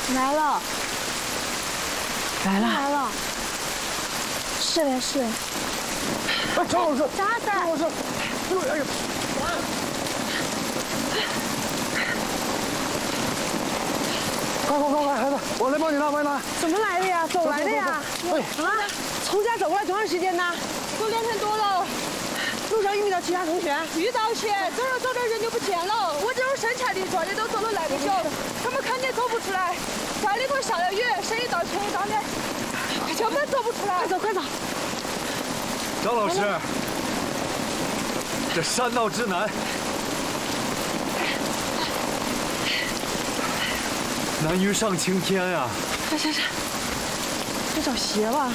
来了， 来了， 来了，是嘞是。 哎，张老师， 啥子？ 张老师，哎呀，快，孩子，我来帮你拿，我来拿。 怎么来的呀？走来的呀？ 哎， 啊，从家走过来多长时间呢？ 都2天多了。 路上遇到其他同学？ 遇到些，走着走着人就不见了。我这种身材力壮的都走了来不久，他们看见走不出来。家里头下了雨，谁一到天一当的，根本走不出来。 快走快走！ 张老师，这山道之难，难于上青天呀！ 行，你找鞋吧。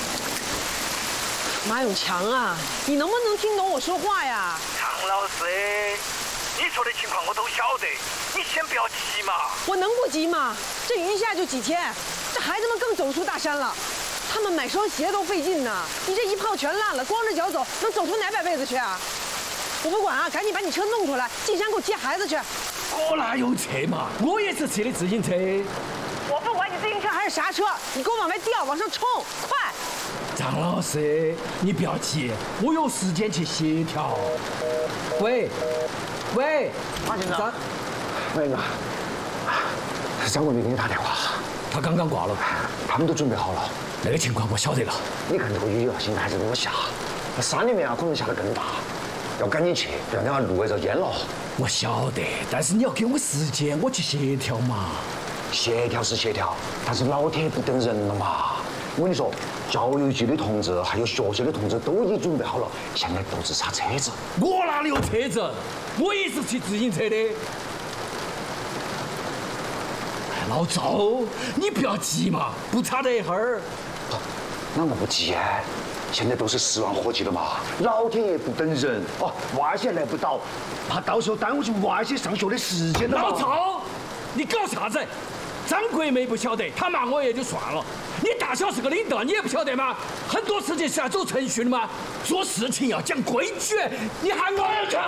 马永强啊，你能不能听懂我说话呀？ 常老师，你说的情况我都晓得，你先不要急嘛。 我能不急吗？这雨一下就几天，这孩子们更走出大山了，他们买双鞋都费劲呢。你这一泡全烂了，光着脚走，能走出哪百辈子去啊？我不管啊，赶紧把你车弄出来，进山给我接孩子去。 我哪有车嘛？我也是骑的自行车。 我不管你自行车还是啥车，你给我往外掉，往上冲，快！ 张老师，你不要急，我有时间去协调。喂， 马警长，那个，张国民给你打电话， 他刚刚挂了， 他们都准备好了。 那个情况我晓得了。 你看这个雨啊，现在还在给我下，山里面啊可能下得更大，要赶紧去，不然的话路要淹了。 我晓得，但是你要给我时间，我去协调嘛。 协调是协调，但是老天不等人了嘛。我跟你说，教育局的同志还有学校的同志都已经准备好了，现在都是查车子。 我哪里有车子？我也是骑自行车的。哎，老周，你不要急嘛，不差这一会儿。 啷个不急啊？现在都是10万火急了嘛，老天爷不等人哦，娃些来不到，怕到时候耽误起娃些上学的时间了。 老赵，你搞啥子？张国梅不晓得，他骂我也就算了。你大小是个领导，你也不晓得吗？很多事情是要走程序的嘛，做事情要讲规矩。你喊我要抢，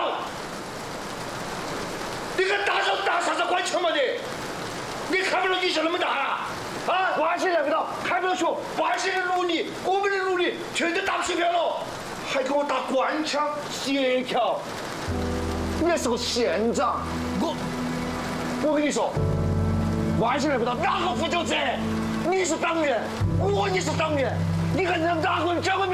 你跟大小打啥子关系嘛你？你看不到你是那么大啊？啊， 娃些来不到，开不了学， 外星人努力，我们的努力全都打水漂了，还给我打官腔协调。 你还是个县长，我跟你说，娃些来不到，哪个负责责？你是党员，你是党员，你看让哪个人讲个